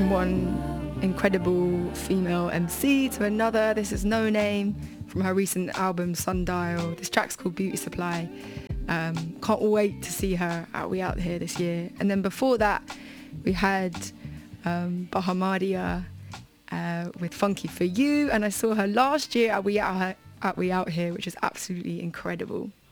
from one incredible female MC to another. This is No Name from her recent album Sundial. This track's called Beauty Supply. Can't wait to see her at We Out Here this year. And then before that, we had Bahamadia with Funky For You, and I saw her last year at We Out Here, which is absolutely incredible.